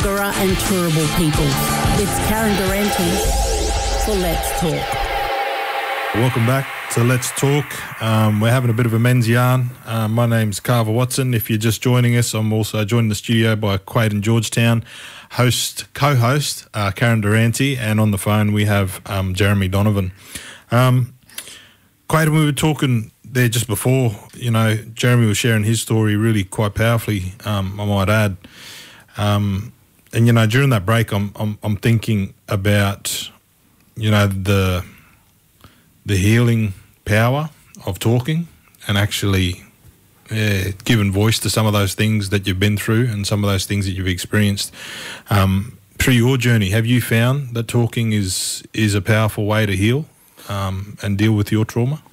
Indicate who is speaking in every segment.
Speaker 1: Gurra and Turrbal people. It's Karen Durante for Let's Talk.
Speaker 2: Welcome back to Let's Talk. We're having a bit of a men's yarn. My name's Carver Watson. If you're just joining us, I'm also joined in the studio by Quade in Georgetown, co-host Karen Durante, and on the phone we have Jeremy Donovan. Quade, we were talking there just before, Jeremy was sharing his story really quite powerfully, I might add. And during that break, I'm thinking about, the healing power of talking and actually giving voice to some of those things that you've been through and some of those things that you've experienced. Through your journey, have you found that talking is a powerful way to heal and deal with your trauma?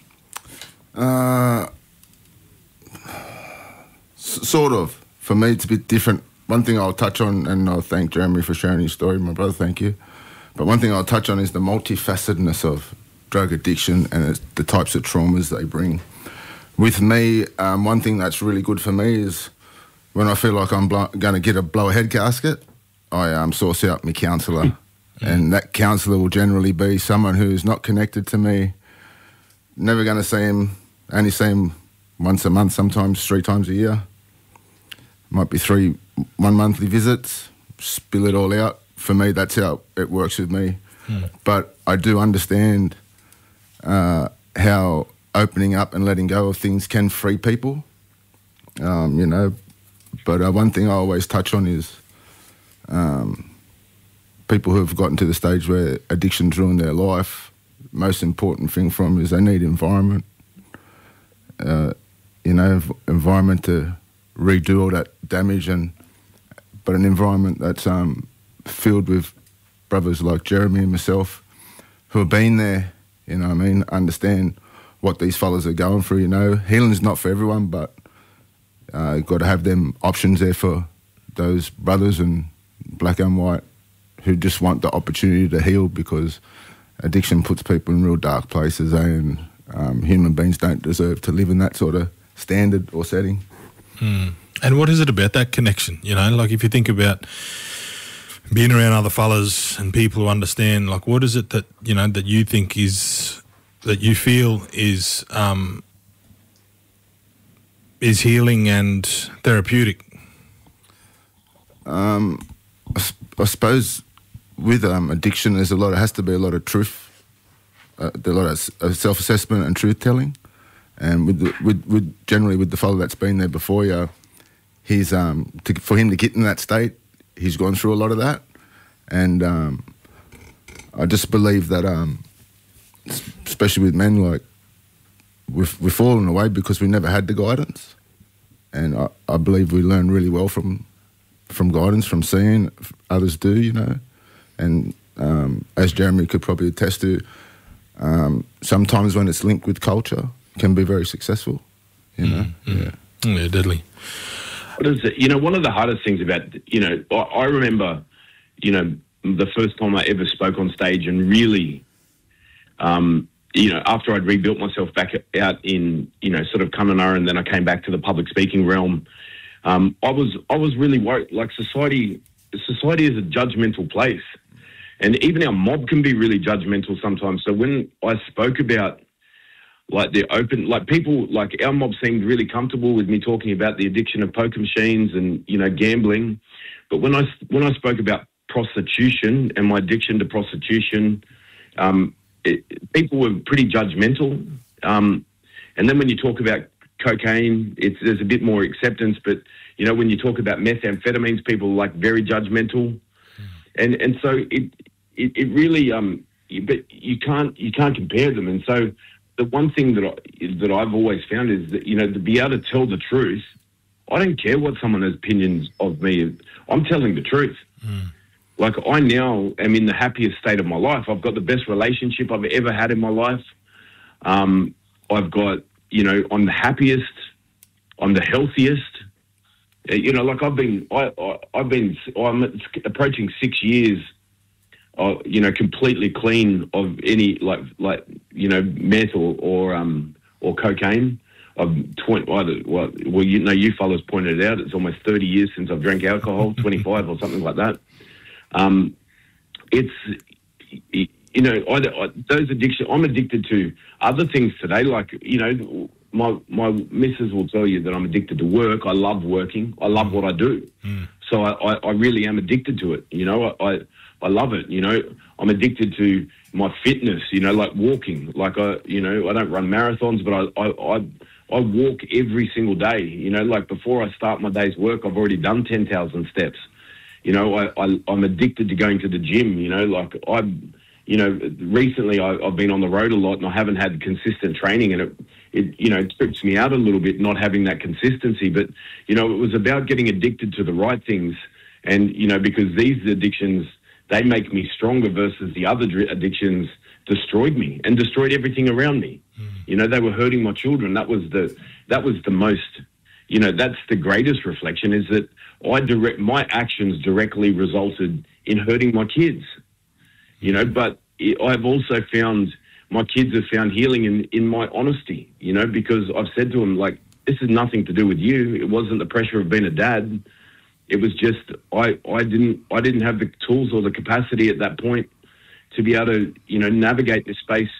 Speaker 3: Sort of. For me, it's a bit different. One thing I'll touch on, and I'll thank Jeremy for sharing his story, my brother, thank you. But one thing I'll touch on is the multifacetedness of drug addiction and the types of traumas they bring. With me, one thing that's really good for me is when I feel like I'm going to get a blow-a-head gasket, I source out my counsellor. And that counsellor will generally be someone who's not connected to me, never going to see him, only see him once a month, sometimes 3 times a year. Might be 1 monthly visits, spill it all out. For me, that's how it works with me. But I do understand how opening up and letting go of things can free people, But one thing I always touch on is people who have gotten to the stage where addiction's ruined their life. Most important thing for them is they need environment. Environment to redo all that damage, but an environment that's filled with brothers like Jeremy and myself who have been there, understand what these fellas are going through, Healing's not for everyone, but got to have them options there for those brothers and black and white who just want the opportunity to heal, because addiction puts people in real dark places, and human beings don't deserve to live in that sort of standard or setting.
Speaker 2: And what is it about that connection? Like if you think about being around other fellas and people who understand, like what is it that, that you think is, that you feel is healing and therapeutic? I
Speaker 3: suppose with addiction, has to be a lot of truth, a lot of self-assessment and truth-telling. And generally with the fellow that's been there before you, he's for him to get in that state, he's gone through a lot of that. And I just believe that, especially with men, like we've fallen away because we never had the guidance. And I believe we learn really well from guidance, from seeing others do, And as Jeremy could probably attest to, sometimes when it's linked with culture, can be very successful, Yeah,
Speaker 2: deadly.
Speaker 4: What is it? One of the hardest things about, I remember, the first time I ever spoke on stage and really, after I'd rebuilt myself back out in, sort of Kununurra, and then I came back to the public speaking realm, I was really worried. Like society is a judgmental place, and even our mob can be really judgmental sometimes. So when I spoke about people, like our mob seemed really comfortable with me talking about the addiction of poker machines and, gambling. But when I spoke about prostitution and my addiction to prostitution, people were pretty judgmental. And then when you talk about cocaine, there's a bit more acceptance. But, when you talk about methamphetamines, people are very judgmental. And so it really, but you can't compare them. And so, the one thing that I've always found is that, to be able to tell the truth, I don't care what someone has opinions of me. I'm telling the truth. Like, I now am in the happiest state of my life. I've got the best relationship I've ever had in my life. I've got, I'm the happiest. I'm the healthiest. I'm approaching 6 years, completely clean of any meth or cocaine. you fellas pointed it out. It's almost 30 years since I've drank alcohol, 25 or something like that. Those addictions. I'm addicted to other things today. Like, my missus will tell you that I'm addicted to work. I love working. I love what I do. So I really am addicted to it. I love it. I'm addicted to my fitness. Like walking. Like I don't run marathons, but I walk every single day. Like before I start my day's work, I've already done 10,000 steps. I'm addicted to going to the gym. Recently I've been on the road a lot and I haven't had consistent training, and it trips me out a little bit not having that consistency. But, it was about getting addicted to the right things. And, because these addictions, they make me stronger versus the other addictions destroyed me and destroyed everything around me. They were hurting my children. That was the most, that's the greatest reflection, is that my actions directly resulted in hurting my kids. But I've also found my kids have found healing in my honesty, because I've said to them, like, this is nothing to do with you. It wasn't the pressure of being a dad. It was just, I didn't have the tools or the capacity at that point to be able to, navigate this space,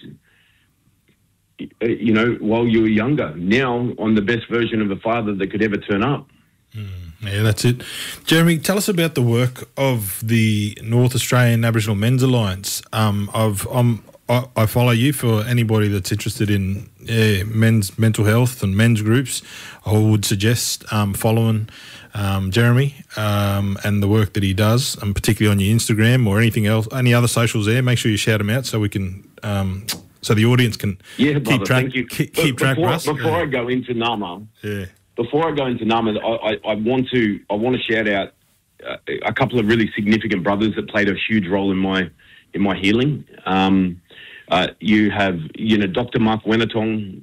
Speaker 4: while you were younger. Now I'm the best version of a father that could ever turn up.
Speaker 2: Yeah, that's it. Jeremy, tell us about the work of the North Australian Aboriginal Men's Alliance. I follow you. For anybody that's interested in men's mental health and men's groups, I would suggest following Jeremy and the work that he does, and particularly on your Instagram or anything else, any other socials there. Make sure you shout them out so we can, so the audience can keep track.
Speaker 4: Thank you.
Speaker 2: Keep track.
Speaker 4: Before I go into Nama, I want to shout out a couple of really significant brothers that played a huge role in my healing. You have, Dr. Mark Wenatong,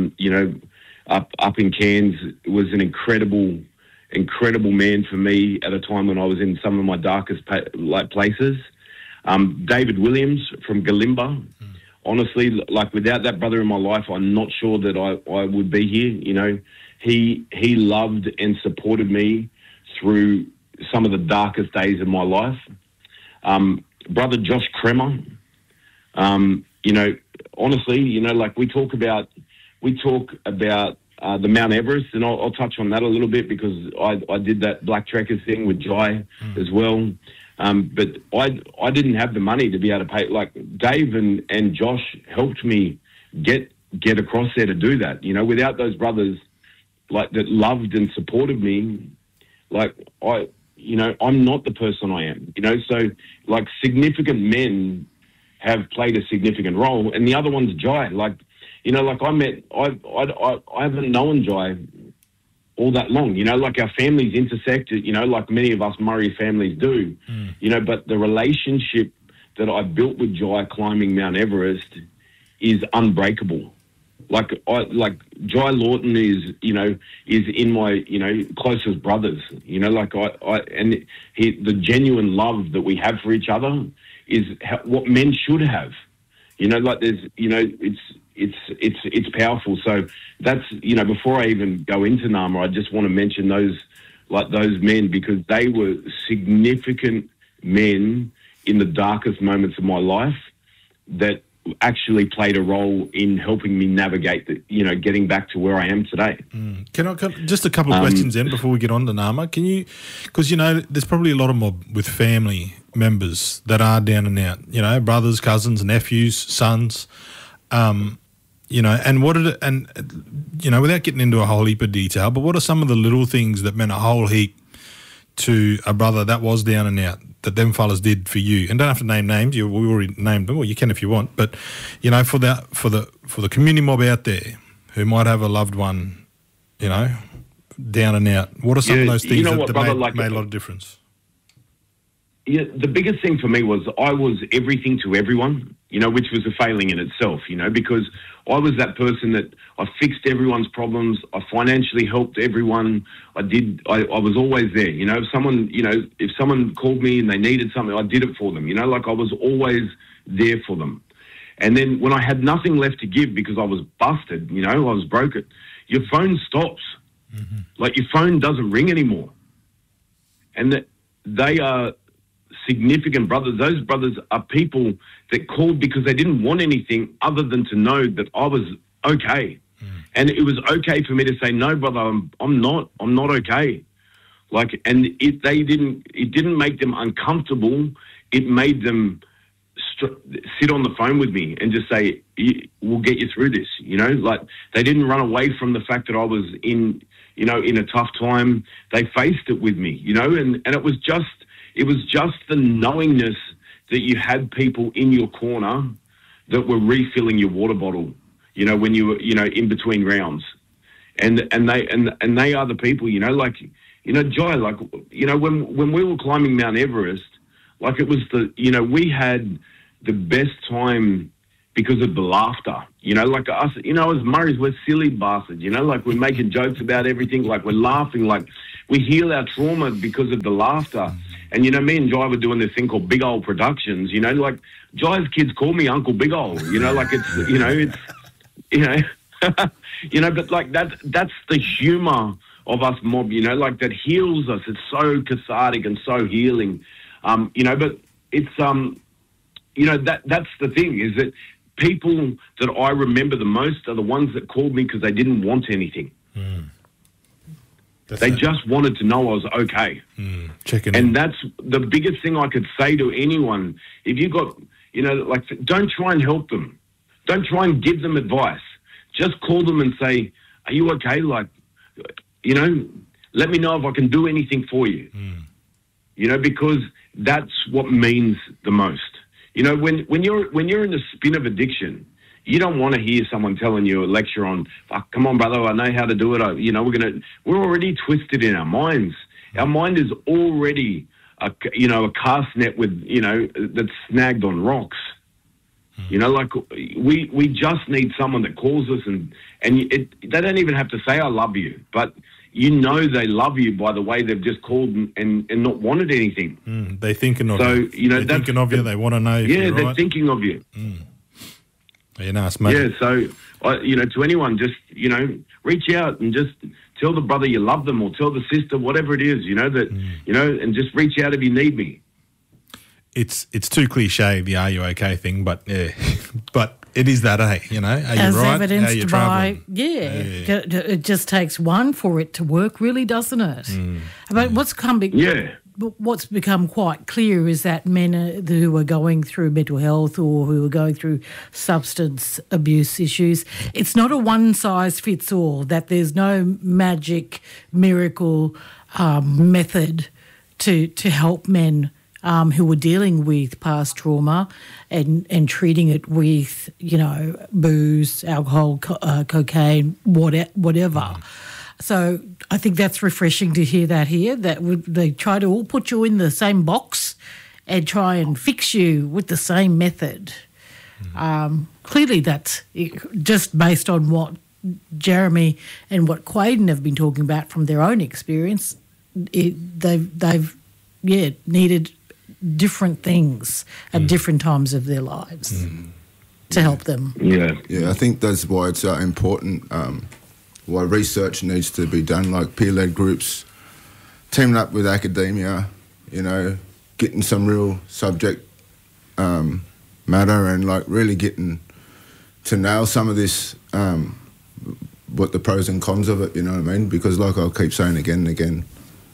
Speaker 4: up in Cairns, was an incredible man for me at a time when I was in some of my darkest places. David Williams from Galimba. Honestly, like, without that brother in my life, I'm not sure that I would be here. He loved and supported me through some of the darkest days of my life. Brother Josh Kremer, honestly, like, we talk about the Mount Everest, and I'll touch on that a little bit because I did that Black Trekkers thing with Jai as well. But I didn't have the money to be able to pay. Like, Dave and Josh helped me get across there to do that. Without those brothers, like, that loved and supported me, like, I'm not the person I am. So, like, significant men have played a significant role, and the other one's Jai. Like, I haven't known Jai all that long. Like, our families intersect, like many of us Murray families do. But the relationship that I built with Jai climbing Mount Everest is unbreakable. Like Jai Lawton is in my, closest brothers, and the genuine love that we have for each other is what men should have. It's powerful. So that's, before I even go into Nama, I just want to mention those men, because they were significant men in the darkest moments of my life that actually played a role in helping me navigate getting back to where I am today.
Speaker 2: Can I just a couple of questions then before we get on to Nama? Can you, because there's probably a lot of mob with family members that are down and out, brothers, cousins, nephews, sons, and without getting into a whole heap of detail, but what are some of the little things that meant a whole heap to a brother that was down and out that them fellas did for you? And don't have to name names. We already named them, or you can if you want. But for the community mob out there who might have a loved one, down and out. What are some of those things that made a lot of difference?
Speaker 4: Yeah, the biggest thing for me was I was everything to everyone, which was a failing in itself, because I was that person that I fixed everyone's problems. I financially helped everyone. I was always there. If someone called me and they needed something, I did it for them. I was always there for them. And then when I had nothing left to give because I was busted, I was broken, your phone stops. Like your phone doesn't ring anymore. And that they are significant brothers. Those brothers are people that called because they didn't want anything other than to know that I was okay. And it was okay for me to say, no, brother, I'm not okay. Like, and it didn't make them uncomfortable. It made them sit on the phone with me and just say, we'll get you through this. You know, like they didn't run away from the fact that I was in a tough time. They faced it with me, you know, and it was just the knowingness that you had people in your corner that were refilling your water bottle, you know, when you were, you know, in between rounds. And they are the people, you know, like, you know, Jai, like, you know, when we were climbing Mount Everest, like it was we had the best time because of the laughter, you know, like us, you know, as Murrays, we're silly bastards, you know, like we're making jokes about everything, like we're laughing, like we heal our trauma because of the laughter. And, you know, me and Jai were doing this thing called Big Ol' Productions, you know, like Jai's kids call me Uncle Big Ol', you know, like it's, you know, it's, you know, you know, but like that's the humour of us mob, you know, like that heals us. It's so cathartic and so healing, you know, but it's, you know, that's the thing is that people that I remember the most are the ones that called me because they didn't want anything. They just wanted to know I was okay.
Speaker 2: Checking
Speaker 4: and
Speaker 2: in.
Speaker 4: that's the biggest thing I could say to anyone. If you got, you know, like, don't try and help them. Don't try and give them advice. Just call them and say, are you okay? Like, you know, let me know if I can do anything for you. You know, because that's what means the most. You know, when you're in the spin of addiction, you don't want to hear someone telling you a lecture on, fuck, come on, brother, I know how to do it. You know, we're already twisted in our minds. Our mind is already, a cast net with, you know, that's snagged on rocks. You know, like we just need someone that calls us and they don't even have to say, I love you, but you know they love you by the way they've just called and not wanted anything.
Speaker 2: They're thinking of you.
Speaker 4: So, you know,
Speaker 2: they're thinking of you. They want to know if you're
Speaker 4: they're
Speaker 2: right.
Speaker 4: thinking of you.
Speaker 2: Yeah, no, it's amazing.
Speaker 4: Yeah, so, you know, to anyone, just, you know, reach out and just tell the brother you love them or tell the sister, whatever it is, you know, that, you know, and just reach out if you need me.
Speaker 2: It's too cliche, the "Are you okay" thing, but yeah, but it is that, you know, are you
Speaker 1: As
Speaker 2: right?
Speaker 1: evidenced
Speaker 2: How you
Speaker 1: by,
Speaker 2: travelling?
Speaker 1: it just takes one for it to work, really, doesn't it? But what's become quite clear is that men who are going through mental health or who are going through substance abuse issues, it's not a one-size-fits-all, that there's no magic miracle method to help men who are dealing with past trauma and treating it with, you know, booze, alcohol, cocaine, whatever. So I think that's refreshing to hear that here, that they try to all put you in the same box and try and fix you with the same method. Clearly that's just based on what Jeremy and what Quaden have been talking about from their own experience. They've needed different things at different times of their lives to help them.
Speaker 3: Yeah, I think that's why it's important, why research needs to be done, like peer-led groups, teaming up with academia, you know, getting some real subject matter and, like, really getting to nail some of this, what the pros and cons of it, you know what I mean? Because, like I'll keep saying again and again,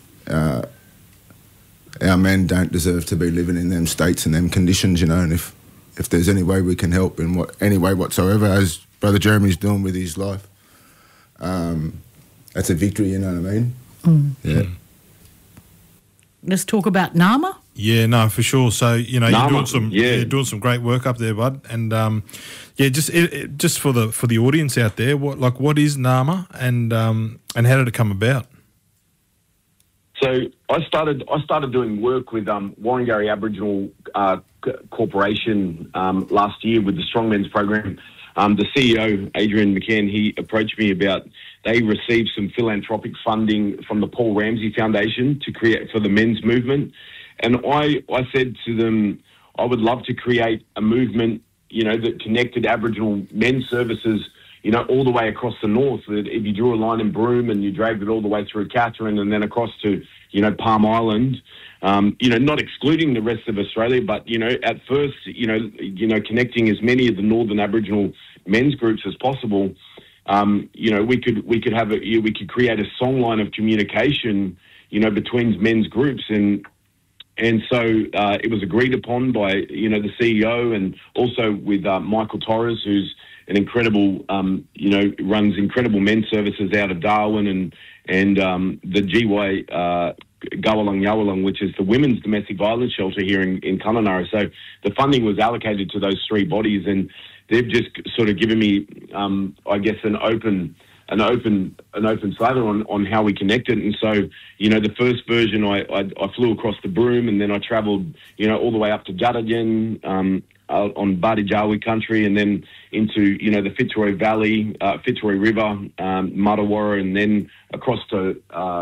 Speaker 3: our men don't deserve to be living in them states and them conditions, you know, and if there's any way we can help in any way whatsoever, as Brother Jeremy's doing with his life, that's a victory, you know what I mean? Yeah.
Speaker 1: Let's talk about NAMA.
Speaker 2: Yeah, no, for sure. So, you know,
Speaker 4: NAMA,
Speaker 2: you're doing some great work up there, bud. And just for the audience out there, what is NAMA and how did it come about?
Speaker 4: So I started doing work with Warringah Aboriginal Corporation last year with the Strong Men's Program. The CEO, Adrian McCann, he approached me about they received some philanthropic funding from the Paul Ramsey Foundation to create for the men's movement. And I said to them, I would love to create a movement, you know, that connected Aboriginal men's services, you know, all the way across the north. If you drew a line in Broome and you dragged it all the way through Katherine and then across to, you know, Palm Island, you know, not excluding the rest of Australia, but, you know, at first, you know, connecting as many of the northern Aboriginal men's groups as possible. You know, we could create a song line of communication, you know, between men's groups, and so it was agreed upon by, you know, the CEO, and also with Michael Torres, who's an incredible, you know, runs incredible men's services out of Darwin, and the GY Gawalung Yawalung, which is the women's domestic violence shelter here in Kununurra. So the funding was allocated to those three bodies, and they've just sort of given me, I guess, an open slather on how we connected. And so, you know, the first version, I flew across the Broome, and then I travelled, you know, all the way up to Jarajan, on Bardijawi country, and then into, you know, the Fitzroy Valley, Fitzroy River, Marawarra, and then across to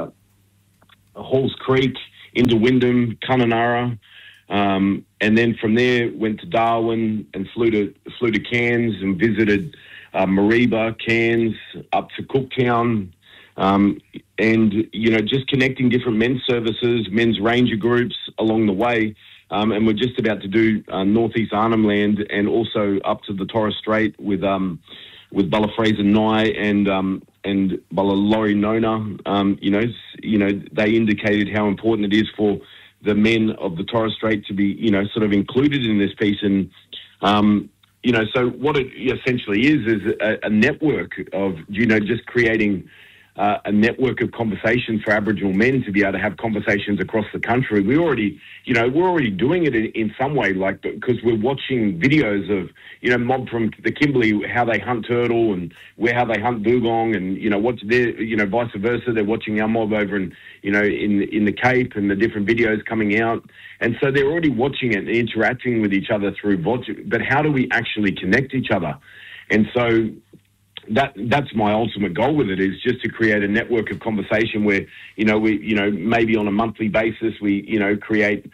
Speaker 4: Halls Creek, into Wyndham, Kununurra. And then from there went to Darwin and flew to Cairns and visited Mareeba, Cairns, up to Cooktown, and, you know, just connecting different men's services, men's ranger groups along the way. And we're just about to do Northeast Arnhem Land, and also up to the Torres Strait with Balla Fraser Nye and Balla Laurie Nona. You know, they indicated how important it is for the men of the Torres Strait to be, you know, sort of included in this piece. And, you know, so what it essentially is a network of, you know, just creating a network of conversation for Aboriginal men to be able to have conversations across the country. We're already doing it in some way, like, because we're watching videos of, you know, mob from the Kimberley, how they hunt turtle and how they hunt dugong, and, you know, what's their, you know, vice versa. They're watching our mob over in, you know, in the Cape, and the different videos coming out. And so they're already watching it and interacting with each other through VOD. But how do we actually connect each other? And so that's my ultimate goal with it, is just to create a network of conversation where, you know, we, you know, maybe on a monthly basis, we, you know, create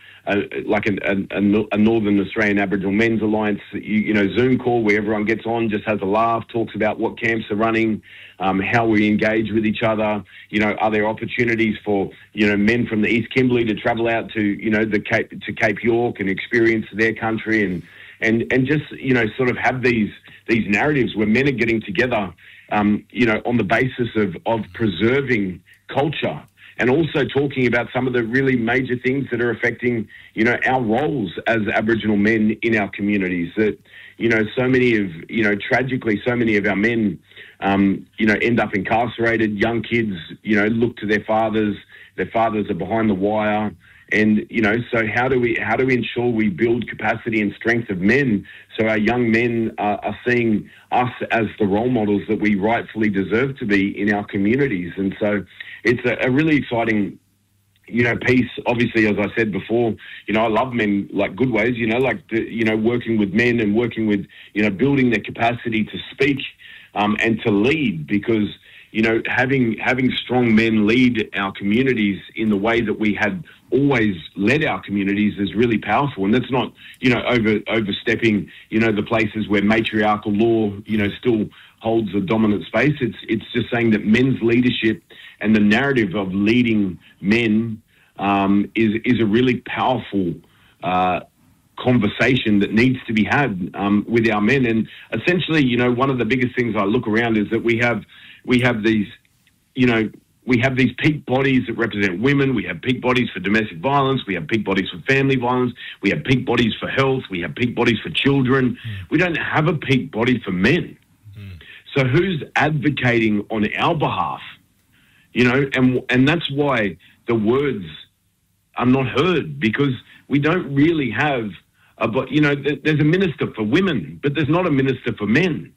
Speaker 4: a Northern Australian Aboriginal Men's Alliance, you know, Zoom call where everyone gets on, just has a laugh, talks about what camps are running, how we engage with each other. You know, are there opportunities for, you know, men from the East Kimberley to travel out to, you know, to Cape York and experience their country, and just, you know, sort of have these narratives where men are getting together, you know, on the basis of preserving culture, and also talking about some of the really major things that are affecting, you know, our roles as Aboriginal men in our communities. That, you know, so many of, you know, tragically, so many of our men, you know, end up incarcerated. Young kids, you know, look to their fathers. Their fathers are behind the wire. And, you know, so how do we ensure we build capacity and strength of men so our young men are seeing us as the role models that we rightfully deserve to be in our communities? And so it's a really exciting, you know, piece. Obviously, as I said before, you know, I love men like Goodways, you know, like, you know, working with men and working with, you know, building their capacity to speak and to lead, because, you know, having strong men lead our communities in the way that we had always led our communities is really powerful. And that's not, you know, overstepping, you know, the places where matriarchal law, you know, still holds a dominant space. It's just saying that men's leadership and the narrative of leading men is a really powerful conversation that needs to be had with our men. And essentially, you know, one of the biggest things I look around is that we have these, you know, we have these peak bodies that represent women. We have peak bodies for domestic violence. We have peak bodies for family violence. We have peak bodies for health. We have peak bodies for children. We don't have a peak body for men. So who's advocating on our behalf? You know, and that's why the words are not heard, because we don't really have you know, there's a minister for women, but there's not a minister for men.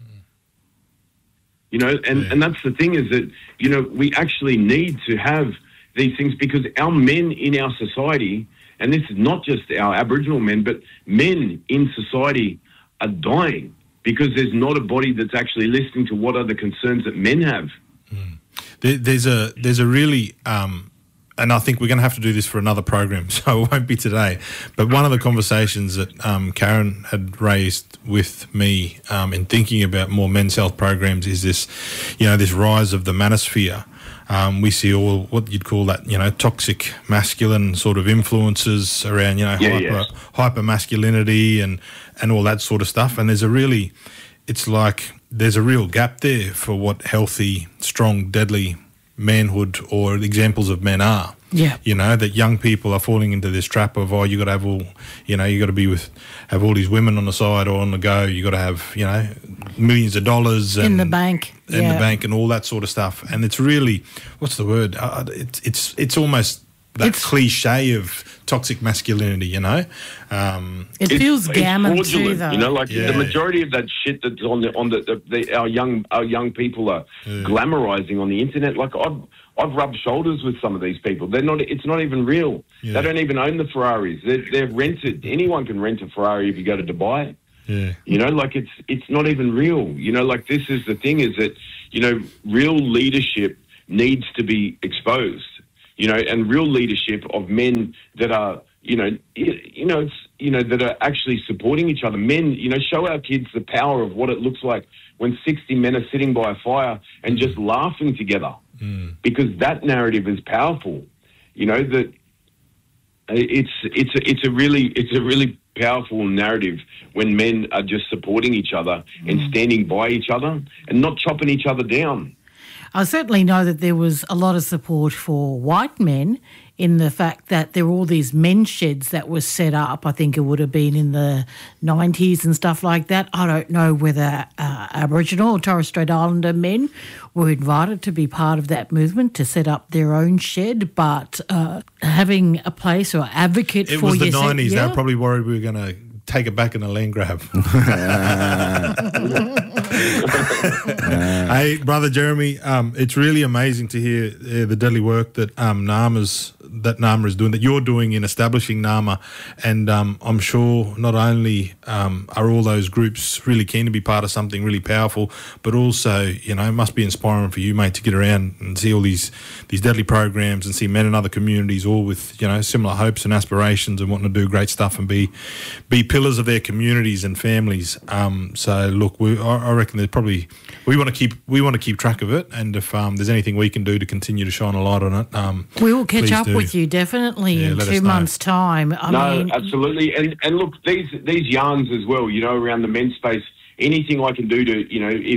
Speaker 4: You know, and that's the thing, is that, you know, we actually need to have these things, because our men in our society, and this is not just our Aboriginal men, but men in society are dying because there's not a body that's actually listening to what are the concerns that men have.
Speaker 2: There's a really and I think we're going to have to do this for another program, so it won't be today. But one of the conversations that Karen had raised with me in thinking about more men's health programs is this, this rise of the manosphere. We see all what you'd call that, toxic masculine sort of influences around, hyper masculinity and all that sort of stuff. And there's a real gap there for what healthy, strong, deadly manhood or examples of men are.
Speaker 1: Yeah.
Speaker 2: That young people are falling into this trap of, you got to have all, you got to have all these women on the side or on the go. You got to have, millions of dollars
Speaker 1: in the bank.
Speaker 2: The bank and all that sort of stuff. And it's really, what's the word? It's almost that cliche of toxic masculinity,
Speaker 1: It feels gammon too, though.
Speaker 4: The majority of that shit that's our young people are glamorizing on the internet. Like I've rubbed shoulders with some of these people. It's not even real. Yeah. They don't even own the Ferraris. They're rented. Anyone can rent a Ferrari if you go to Dubai.
Speaker 2: Yeah.
Speaker 4: It's not even real. This is the thing, is that, real leadership needs to be exposed. And real leadership of men that are, that are actually supporting each other. Men, show our kids the power of what it looks like when 60 men are sitting by a fire and just laughing together. Because that narrative is powerful. That it's a really powerful narrative when men are just supporting each other and standing by each other and not chopping each other down.
Speaker 1: I certainly know that there was a lot of support for white men in the fact that there were all these men's sheds that were set up. I think it would have been in the 90s and stuff like that. I don't know whether Aboriginal or Torres Strait Islander men were invited to be part of that movement to set up their own shed, but having a place or advocate
Speaker 2: it
Speaker 1: for
Speaker 2: was the
Speaker 1: yourself,
Speaker 2: 90s. They were probably worried we were going to take it back in a land grab. Hey, Brother Jeremy, it's really amazing to hear the deadly work that NAMA is doing, that you're doing in establishing NAMA. And I'm sure not only are all those groups really keen to be part of something really powerful, but also, it must be inspiring for you, mate, to get around and see all these deadly programs and see men in other communities all with, similar hopes and aspirations and wanting to do great stuff and be pillars of their communities and families. So look, I reckon there's probably we want to keep track of it, and if there's anything we can do to continue to shine a light on it,
Speaker 1: we will catch up with you definitely in 2 months' time. I mean,
Speaker 4: absolutely, and look, these yarns as well. Around the men's space, anything I can do to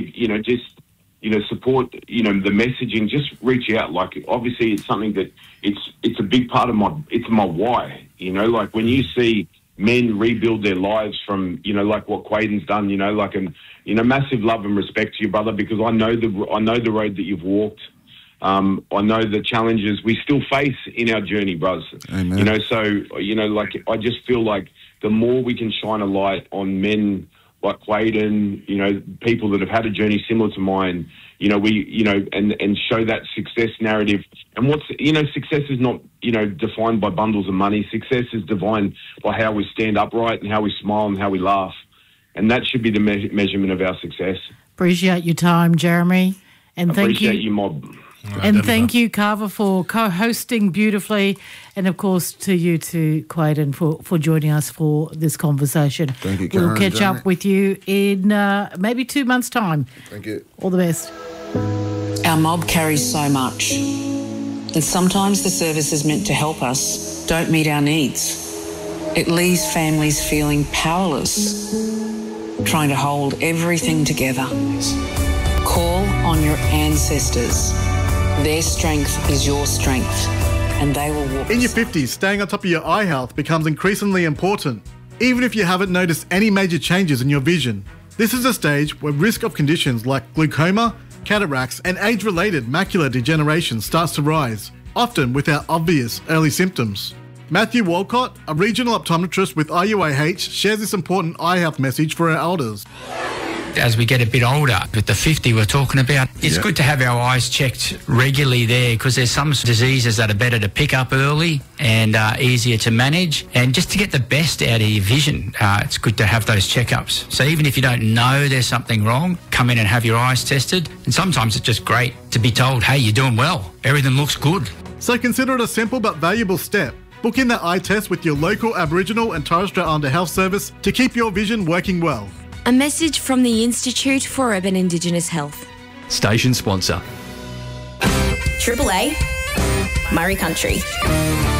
Speaker 4: support the messaging, just reach out. Like obviously, it's something that it's a big part of my why. When you see men rebuild their lives from, like what Quaden's done, massive love and respect to you, brother, because I know the road that you've walked. I know the challenges we still face in our journey, bros.
Speaker 3: Amen.
Speaker 4: I just feel like the more we can shine a light on men like Quaden, people that have had a journey similar to mine, and show that success narrative. And success is not, defined by bundles of money. Success is defined by how we stand upright and how we smile and how we laugh. And that should be the measurement of our success. Appreciate
Speaker 1: your time, Jeremy. And thank you.
Speaker 4: Appreciate you, Mob.
Speaker 2: Right,
Speaker 1: and thank you, Carver, for co-hosting beautifully. And, of course, to you too, Quaden, for joining us for this conversation.
Speaker 3: Thank you, Karen.
Speaker 1: We'll catch up with you in maybe 2 months' time.
Speaker 3: Thank you.
Speaker 1: All the best.
Speaker 5: Our mob carries so much. And sometimes the services meant to help us don't meet our needs. It leaves families feeling powerless, trying to hold everything together. Call on your ancestors. Their strength is your strength, and they will walk.
Speaker 6: In your 50s, staying on top of your eye health becomes increasingly important, even if you haven't noticed any major changes in your vision. This is a stage where risk of conditions like glaucoma, cataracts, and age-related macular degeneration starts to rise, often without obvious early symptoms. Matthew Walcott, a regional optometrist with IUAH, shares this important eye health message for our elders.
Speaker 7: As we get a bit older, with the 50 we're talking about, it's good to have our eyes checked regularly there, because there's some diseases that are better to pick up early and easier to manage. And just to get the best out of your vision, it's good to have those checkups. So even if you don't know there's something wrong, come in and have your eyes tested. And sometimes it's just great to be told, hey, you're doing well. Everything looks good.
Speaker 6: So consider it a simple but valuable step. Book in that eye test with your local Aboriginal and Torres Strait Islander Health Service to keep your vision working well.
Speaker 8: A message from the Institute for Urban Indigenous Health.
Speaker 9: Station sponsor.
Speaker 10: Triple A, Murray Country.